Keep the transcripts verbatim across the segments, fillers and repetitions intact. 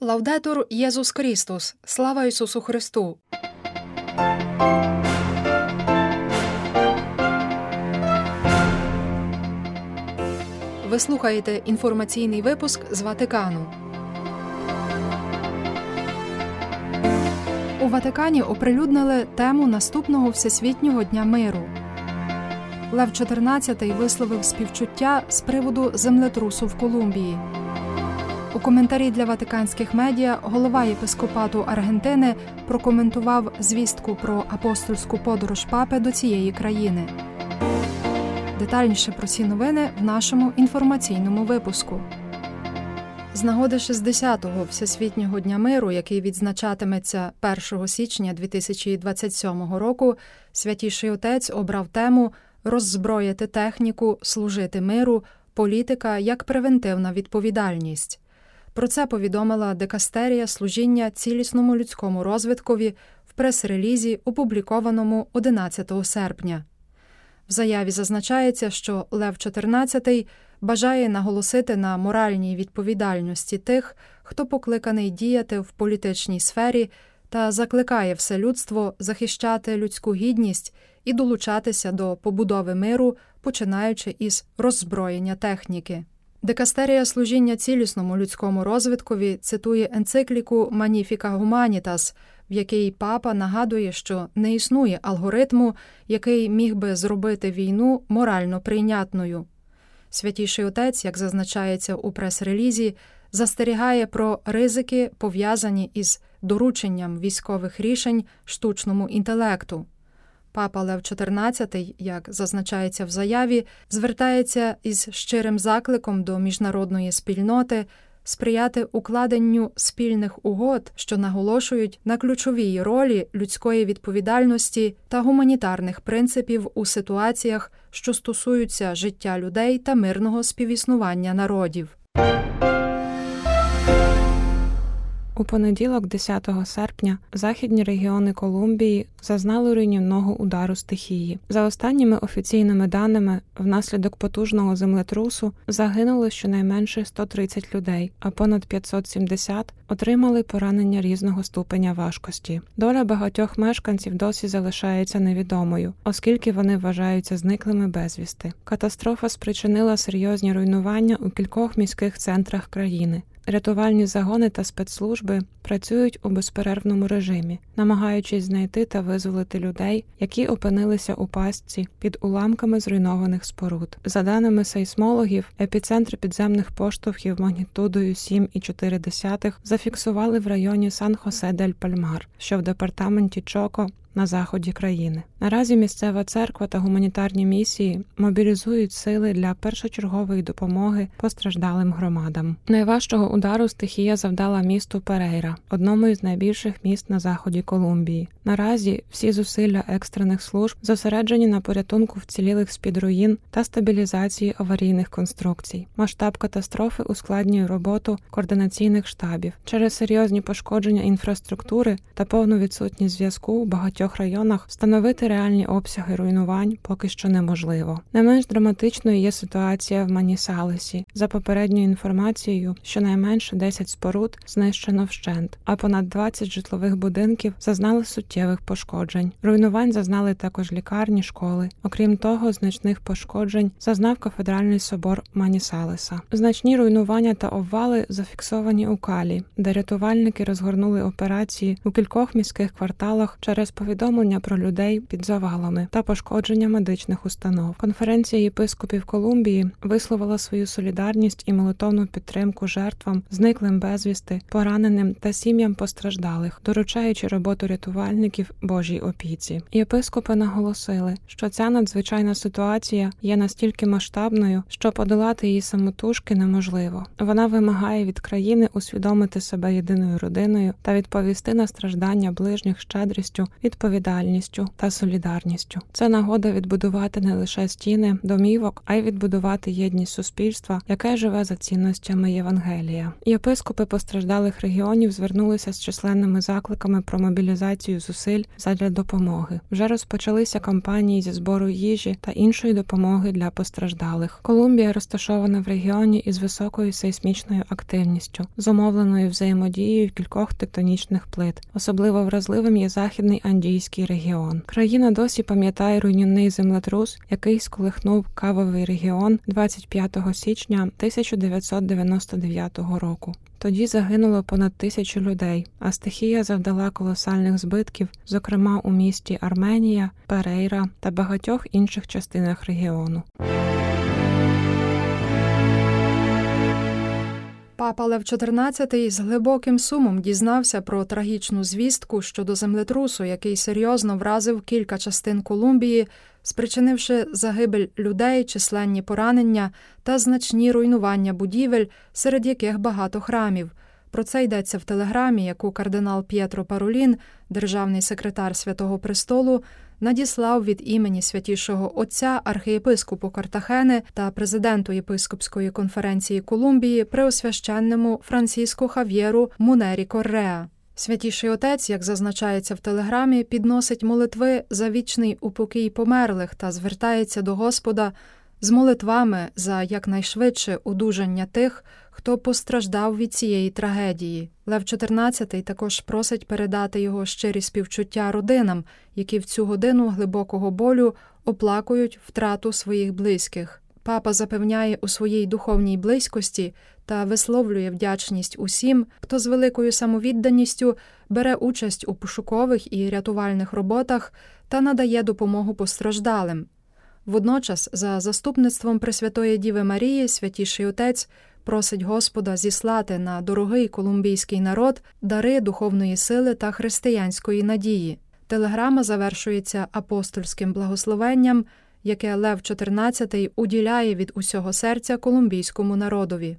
Лаудетур Єсус Христос! Слава Ісусу Христу! Ви слухаєте інформаційний випуск з Ватикану. У Ватикані оприлюднили тему наступного Всесвітнього дня миру. Лев чотирнадцятий висловив співчуття з приводу землетрусу в Колумбії. У коментарі для ватиканських медіа голова єпископату Аргентини прокоментував звістку про апостольську подорож папи до цієї країни. Детальніше про ці новини в нашому інформаційному випуску. З нагоди шістдесятого Всесвітнього дня миру, який відзначатиметься першого січня дві тисячі двадцять сьомого року, Святіший Отець обрав тему «Роззброїти техніку, служити миру, політика як превентивна відповідальність». Про це повідомила Дикастерія служіння цілісному людському розвиткові в прес-релізі, опублікованому одинадцятого серпня. В заяві зазначається, що Лев чотирнадцятий бажає наголосити на моральній відповідальності тих, хто покликаний діяти в політичній сфері, та закликає все людство захищати людську гідність і долучатися до побудови миру, починаючи із роззброєння техніки. Дикастерія служіння цілісному людському розвиткові цитує енцикліку «Magnificat Humanitas», в якій папа нагадує, що не існує алгоритму, який міг би зробити війну морально прийнятною. Святіший Отець, як зазначається у прес-релізі, застерігає про ризики, пов'язані із дорученням військових рішень штучному інтелекту. Папа Лев чотирнадцятий, як зазначається в заяві, звертається із щирим закликом до міжнародної спільноти сприяти укладенню спільних угод, що наголошують на ключовій ролі людської відповідальності та гуманітарних принципів у ситуаціях, що стосуються життя людей та мирного співіснування народів. У понеділок, десятого серпня, західні регіони Колумбії зазнали руйнівного удару стихії. За останніми офіційними даними, внаслідок потужного землетрусу загинуло щонайменше сто тридцять людей, а понад п'ятсот сімдесят отримали поранення різного ступеня важкості. Доля багатьох мешканців досі залишається невідомою, оскільки вони вважаються зниклими безвісти. Катастрофа спричинила серйозні руйнування у кількох міських центрах країни. Рятувальні загони та спецслужби працюють у безперервному режимі, намагаючись знайти та визволити людей, які опинилися у пастці під уламками зруйнованих споруд. За даними сейсмологів, епіцентр підземних поштовхів магнітудою сім цілих чотири десятих зафіксували в районі Сан-Хосе-дель-Пальмар, що в департаменті Чоко, на заході країни. Наразі місцева церква та гуманітарні місії мобілізують сили для першочергової допомоги постраждалим громадам. Найважчого удару стихія завдала місту Перейра, одному із найбільших міст на заході Колумбії. Наразі всі зусилля екстрених служб зосереджені на порятунку вцілілих з-під руїн та стабілізації аварійних конструкцій. Масштаб катастрофи ускладнює роботу координаційних штабів. Через серйозні пошкодження інфраструктури та повну відсутність зв'язку у багатьох В районах встановити реальні обсяги руйнувань поки що неможливо. Не менш драматичною є ситуація в Манісалесі. За попередньою інформацією, щонайменше десять споруд знищено вщент, а понад двадцять житлових будинків зазнали суттєвих пошкоджень. Руйнувань зазнали також лікарні, школи. Окрім того, значних пошкоджень зазнав кафедральний собор Манісалеса. Значні руйнування та обвали зафіксовані у Калі, де рятувальники розгорнули операції у кількох міських кварталах через повідомлення повідомлення про людей під завалами та пошкодження медичних установ. Конференція єпископів Колумбії висловила свою солідарність і молитовну підтримку жертвам, зниклим безвісти, пораненим та сім'ям постраждалих, доручаючи роботу рятувальників Божій опіці. Єпископи наголосили, що ця надзвичайна ситуація є настільки масштабною, що подолати її самотужки неможливо. Вона вимагає від країни усвідомити себе єдиною родиною та відповісти на страждання ближніх щедрістю, відповідальністю відповідальністю та солідарністю. Це нагода відбудувати не лише стіни, домівок, а й відбудувати єдність суспільства, яке живе за цінностями Євангелія. Єпископи постраждалих регіонів звернулися з численними закликами про мобілізацію зусиль задля допомоги. Вже розпочалися кампанії зі збору їжі та іншої допомоги для постраждалих. Колумбія розташована в регіоні із високою сейсмічною активністю, зумовленою взаємодією кількох тектонічних плит. Особливо вразливим є Західний Андійський регіон. Країна досі пам'ятає руйнівний землетрус, який сколихнув Кавовий регіон двадцять п'ятого січня тисяча дев'ятсот дев'яносто дев'ятого року. Тоді загинуло понад тисячу людей, а стихія завдала колосальних збитків, зокрема у місті Арменія, Перейра та багатьох інших частинах регіону. Папа Лев чотирнадцятий з глибоким сумом дізнався про трагічну звістку щодо землетрусу, який серйозно вразив кілька частин Колумбії, спричинивши загибель людей, численні поранення та значні руйнування будівель, серед яких багато храмів. Про це йдеться в телеграмі, яку кардинал П'єтро Паролін, державний секретар Святого Престолу, надіслав від імені Святішого Отця архієпископу Картахени та президенту Єпископської конференції Колумбії преосвященному Франсіску Хав'єру Мунері Корреа. Святіший Отець, як зазначається в телеграмі, підносить молитви за вічний упокій померлих та звертається до Господа з молитвами за якнайшвидше одужання тих, хто постраждав від цієї трагедії. Лев чотирнадцятий також просить передати його щирі співчуття родинам, які в цю годину глибокого болю оплакують втрату своїх близьких. Папа запевняє у своїй духовній близькості та висловлює вдячність усім, хто з великою самовідданістю бере участь у пошукових і рятувальних роботах та надає допомогу постраждалим. Водночас, за заступництвом Пресвятої Діви Марії, Святіший Отець просить Господа зіслати на дорогий колумбійський народ дари духовної сили та християнської надії. Телеграма завершується апостольським благословенням, яке Лев чотирнадцятий уділяє від усього серця колумбійському народові.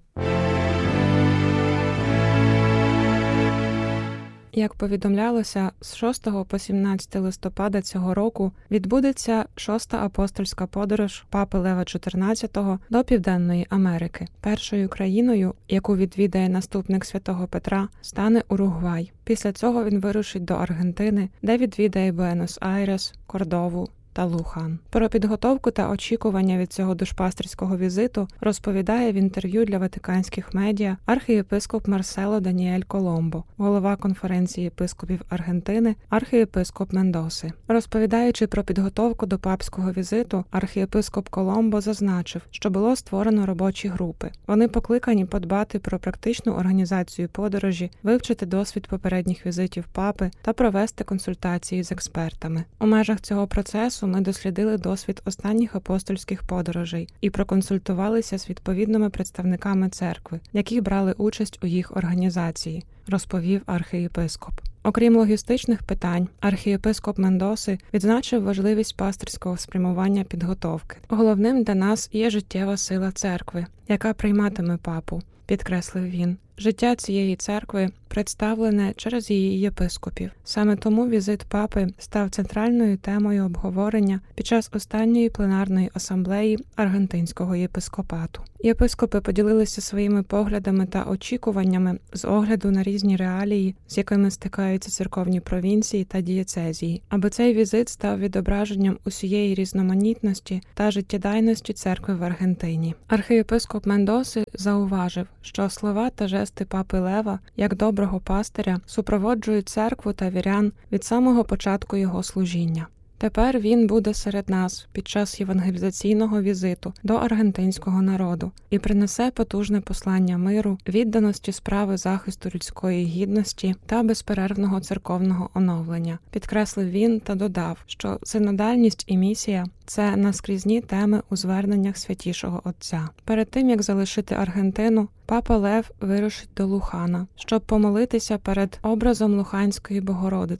Як повідомлялося, з шостого по сімнадцяте листопада цього року відбудеться шоста апостольська подорож Папи Лева чотирнадцятого до Південної Америки. Першою країною, яку відвідає наступник святого Петра, стане Уругвай. Після цього він вирушить до Аргентини, де відвідає Буенос-Айрес, Кордову та Лухан. Про підготовку та очікування від цього душпастерського візиту розповідає в інтерв'ю для ватиканських медіа архієпископ Марсело Даніель Коломбо, голова конференції єпископів Аргентини, архієпископ Мендоси. Розповідаючи про підготовку до папського візиту, архієпископ Коломбо зазначив, що було створено робочі групи. Вони покликані подбати про практичну організацію подорожі, вивчити досвід попередніх візитів папи та провести консультації з експертами. У межах цього процесу ми дослідили досвід останніх апостольських подорожей і проконсультувалися з відповідними представниками церкви, які брали участь у їх організації, розповів архієпископ. Окрім логістичних питань, архієпископ Мендоси відзначив важливість пастирського спрямування підготовки. Головним для нас є життєва сила церкви, яка прийматиме папу, підкреслив він. Життя цієї церкви представлене через її єпископів. Саме тому візит папи став центральною темою обговорення під час останньої пленарної асамблеї Аргентинського єпископату. Єпископи поділилися своїми поглядами та очікуваннями з огляду на різні реалії, з якими стикаються церковні провінції та дієцезії, аби цей візит став відображенням усієї різноманітності та життєдайності церкви в Аргентині. Архієпископ Мендоси зауважив, що слова та жести папи Лева, як доброго пастиря, супроводжують церкву та вірян від самого початку його служіння. Тепер він буде серед нас під час євангелізаційного візиту до аргентинського народу і принесе потужне послання миру, відданості справи захисту людської гідності та безперервного церковного оновлення, підкреслив він та додав, що синодальність і місія – це наскрізні теми у зверненнях Святішого Отця. Перед тим, як залишити Аргентину, папа Лев вирушить до Лухана, щоб помолитися перед образом Луханської Богородиці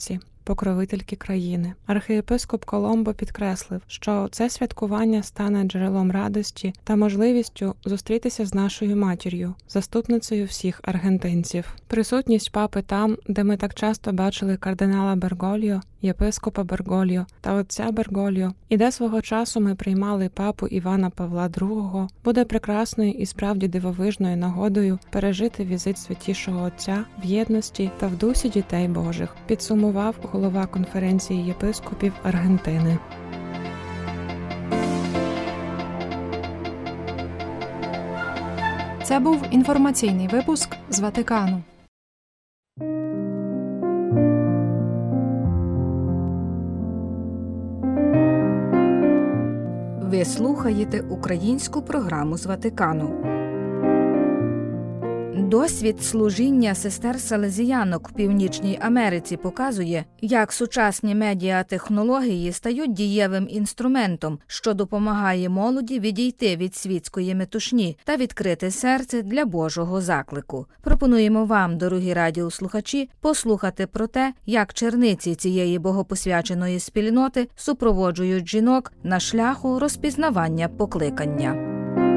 покровительки країни. Архієпископ Коломбо підкреслив, що це святкування стане джерелом радості та можливістю зустрітися з нашою матір'ю, заступницею всіх аргентинців. Присутність папи там, де ми так часто бачили кардинала Бергольо, єпископа Бергольо та отця Бергольо, і де свого часу ми приймали папу Івана Павла другого, буде прекрасною і справді дивовижною нагодою пережити візит Святішого Отця в єдності та в дусі дітей Божих, підсумував голова конференції єпископів Аргентини. Це був інформаційний випуск з Ватикану. Ви слухаєте українську програму з Ватикану. Досвід служіння сестер-салезіянок в Північній Америці показує, як сучасні медіатехнології стають дієвим інструментом, що допомагає молоді відійти від світської метушні та відкрити серце для Божого заклику. Пропонуємо вам, дорогі радіослухачі, послухати про те, як черниці цієї богопосвяченої спільноти супроводжують жінок на шляху розпізнавання покликання.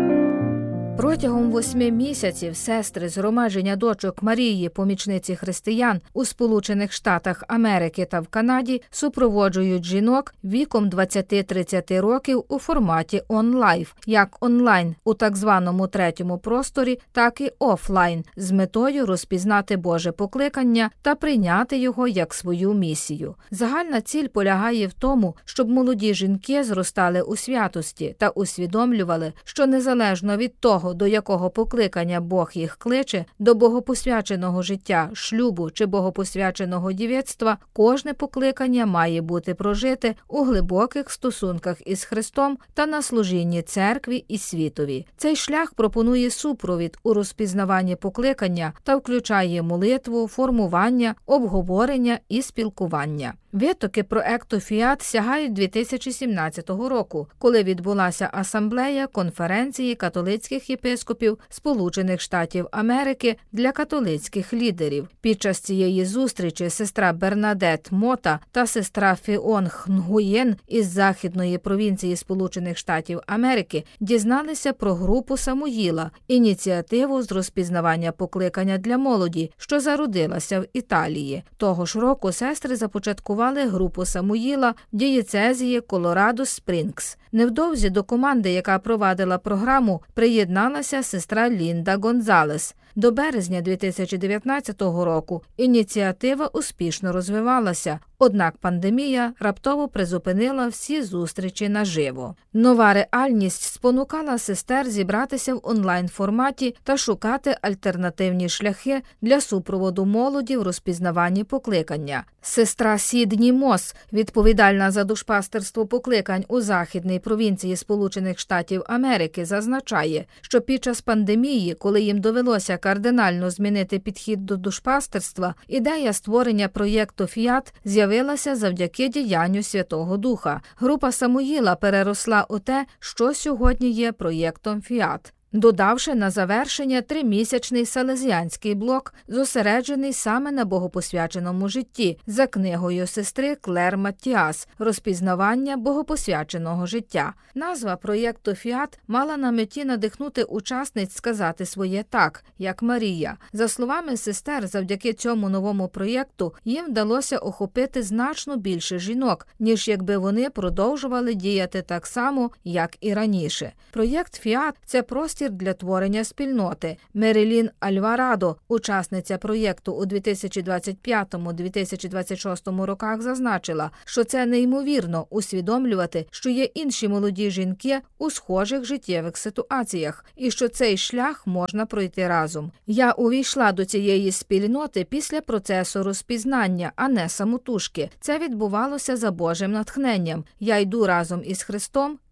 Протягом восьми місяців сестри згромадження дочок Марії, помічниці християн, у Сполучених Штатах Америки та в Канаді супроводжують жінок віком двадцять-тридцять років у форматі онлайв, як онлайн у так званому третьому просторі, так і офлайн, з метою розпізнати Боже покликання та прийняти його як свою місію. Загальна ціль полягає в тому, щоб молоді жінки зростали у святості та усвідомлювали, що незалежно від того, до якого покликання Бог їх кличе, до богопосвяченого життя, шлюбу чи богопосвяченого дівецтва, кожне покликання має бути прожите у глибоких стосунках із Христом та на служінні церкві і світові. Цей шлях пропонує супровід у розпізнаванні покликання та включає молитву, формування, обговорення і спілкування. Витоки проекту «Фіат» сягають дві тисячі сімнадцятого року, коли відбулася асамблея конференції католицьких єпископів Сполучених Штатів Америки для католицьких лідерів. Під час цієї зустрічі сестра Бернадет Мота та сестра Фіон Нгуєн із західної провінції Сполучених Штатів Америки дізналися про групу Самуїла, ініціативу з розпізнавання покликання для молоді, що зародилася в Італії. Того ж року сестри започаткували групу Самуїла в дієцезії Колорадо-Спрінгс. Невдовзі до команди, яка провадила програму, приєдналася сестра Лінда Гонзалес. До березня дві тисячі дев'ятнадцятого року ініціатива успішно розвивалася, однак пандемія раптово призупинила всі зустрічі наживо. Нова реальність спонукала сестер зібратися в онлайн-форматі та шукати альтернативні шляхи для супроводу молоді в розпізнаванні покликання. Сестра Сідні Мос, відповідальна за душпастерство покликань у західній провінції Сполучених Штатів Америки, зазначає, що під час пандемії, коли їм довелося кардинально змінити підхід до душпастерства, ідея створення проєкту «Фіат» з'явилася завдяки діянню Святого Духа. Група Самуїла переросла у те, що сьогодні є проєктом «Фіат», додавши на завершення тримісячний салезіанський блок, зосереджений саме на богопосвяченому житті, за книгою сестри Клер Маттіас «Розпізнавання богопосвяченого життя». Назва проєкту «Фіат» мала на меті надихнути учасниць сказати своє «так», як Марія. За словами сестер, завдяки цьому новому проєкту їм вдалося охопити значно більше жінок, ніж якби вони продовжували діяти так само, як і раніше. Проєкт «Фіат» – це простір для творення спільноти. Мерілін Альварадо, учасниця проєкту у дві тисячі двадцять п'ятому - дві тисячі двадцять шостому роках, зазначила, що це неймовірно усвідомлювати, що є інші молоді жінки у схожих життєвих ситуаціях, і що цей шлях можна пройти разом. Я увійшла до цієї спільноти після процесу розпізнання, а не самотужки. Це відбувалося за Божим натхненням. Я йду разом із Христом,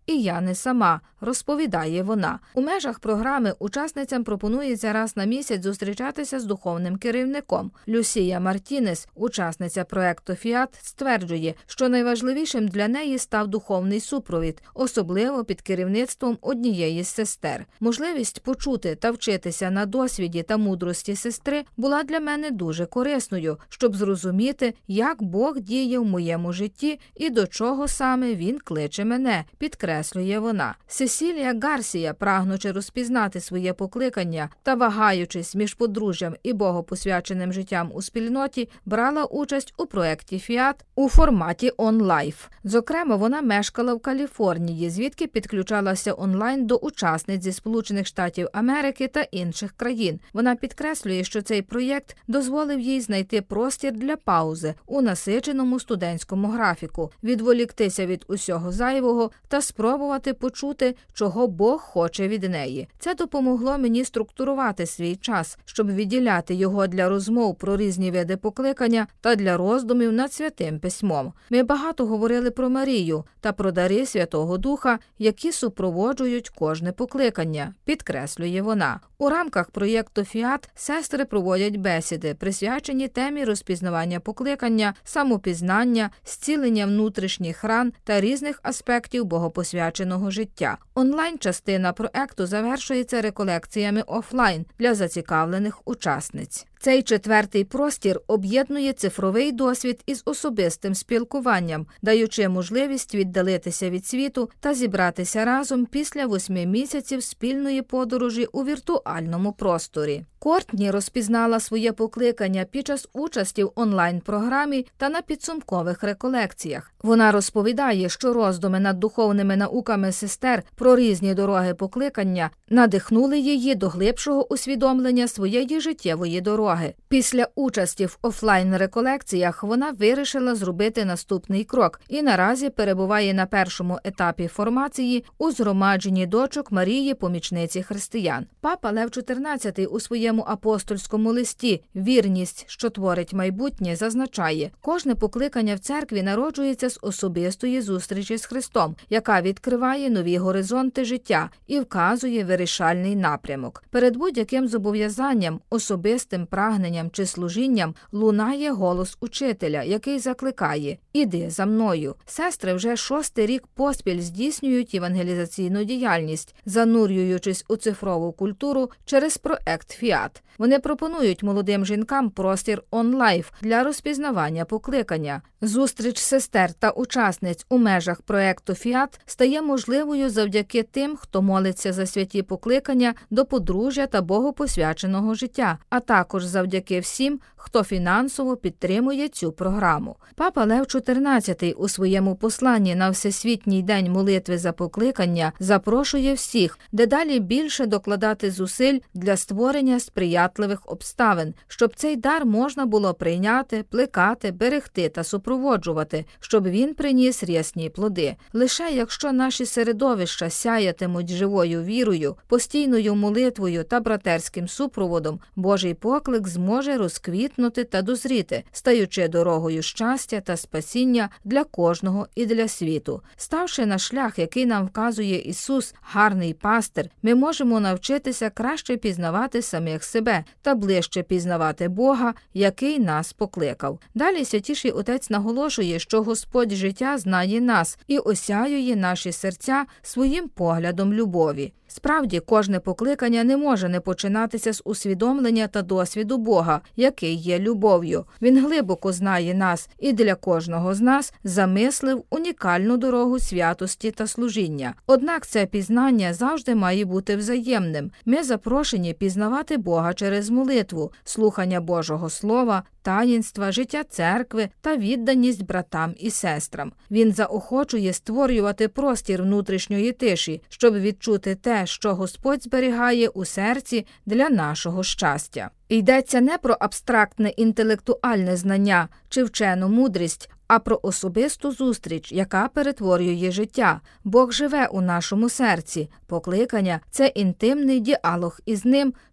І я не сама, розповідає вона. У межах програми учасницям пропонується раз на місяць зустрічатися з духовним керівником. Люсія Мартінес, учасниця проекту «Фіат», стверджує, що найважливішим для неї став духовний супровід, особливо під керівництвом однієї з сестер. Можливість почути та вчитися на досвіді та мудрості сестри була для мене дуже корисною, щоб зрозуміти, як Бог діє в моєму житті і до чого саме Він кличе мене, підкреслює вона. Сесілія Гарсія, прагнучи розпізнати своє покликання та вагаючись між подружжям і богопосвяченим життям у спільноті, брала участь у проєкті «Фіат» у форматі онлайф. Зокрема, вона мешкала в Каліфорнії, звідки підключалася онлайн до учасниць зі Сполучених Штатів Америки та інших країн. Вона підкреслює, що цей проєкт дозволив їй знайти простір для паузи у насиченому студентському графіку, відволіктися від усього зайвого та спробувати почути, чого Бог хоче від неї. Це допомогло мені структурувати свій час, щоб відділяти його для розмов про різні види покликання та для роздумів над Святим Письмом. Ми багато говорили про Марію та про дари Святого Духа, які супроводжують кожне покликання, підкреслює вона. У рамках проєкту «Фіат» сестри проводять бесіди, присвячені темі розпізнавання покликання, самопізнання, зцілення внутрішніх ран та різних аспектів богопосвяченого життя. Онлайн-частина проекту завершується реколекціями офлайн для зацікавлених учасниць. Цей четвертий простір об'єднує цифровий досвід із особистим спілкуванням, даючи можливість віддалитися від світу та зібратися разом після восьми місяців спільної подорожі у віртуальному просторі. Кортні розпізнала своє покликання під час участі в онлайн-програмі та на підсумкових реколекціях. Вона розповідає, що роздуми над духовними науками сестер про різні дороги покликання надихнули її до глибшого усвідомлення своєї життєвої дороги. Після участі в офлайн-реколекціях вона вирішила зробити наступний крок і наразі перебуває на першому етапі формації у згромадженні дочок Марії, помічниці християн. Папа Лев чотирнадцятий у своєму апостольському листі «Вірність, що творить майбутнє» зазначає, кожне покликання в церкві народжується з особистої зустрічі з Христом, яка відкриває нові горизонти життя і вказує вирішальний напрямок. Перед будь-яким зобов'язанням, особистим прагненням чи служінням лунає голос учителя, який закликає «Іди за мною». Сестри вже шостий рік поспіль здійснюють євангелізаційну діяльність, занурюючись у цифрову культуру через проект «Фіат». Вони пропонують молодим жінкам простір онлайф для розпізнавання покликання. Зустріч сестер та учасниць у межах проекту «Фіат» стає можливою завдяки тим, хто молиться за святі покликання до подружжя та богопосвяченого життя, а також завдяки всім, хто фінансово підтримує цю програму. Папа Лев чотирнадцятий у своєму посланні на Всесвітній день молитви за покликання запрошує всіх дедалі більше докладати зусиль для створення сприятливих обставин, щоб цей дар можна було прийняти, плекати, берегти та супроводжувати, щоб він приніс рясні плоди. Лише якщо наші середовища сяятимуть живою вірою, постійною молитвою та братерським супроводом, Божий поклик зможе розквітнути та дозріти, стаючи дорогою щастя та спасіння для кожного і для світу. Ставши на шлях, який нам вказує Ісус, гарний пастир, ми можемо навчитися краще пізнавати самих себе та ближче пізнавати Бога, який нас покликав. Далі Святіший Отець наголошує, що Господь життя знає нас і осяює наші серця своїм поглядом любові. Справді, кожне покликання не може не починатися з усвідомлення та досвіду Бога, який є любов'ю. Він глибоко знає нас і для кожного з нас замислив унікальну дорогу святості та служіння. Однак це пізнання завжди має бути взаємним. Ми запрошені пізнавати Бога через молитву, слухання Божого Слова, таїнства, життя церкви та відданість братам і сестрам. Він заохочує створювати простір внутрішньої тиші, щоб відчути те, що Господь зберігає у серці для нашого щастя. Йдеться не про абстрактне інтелектуальне знання чи вчену мудрість, а про особисту зустріч, яка перетворює життя. Бог живе у нашому серці. Покликання – це інтимний діалог із Ним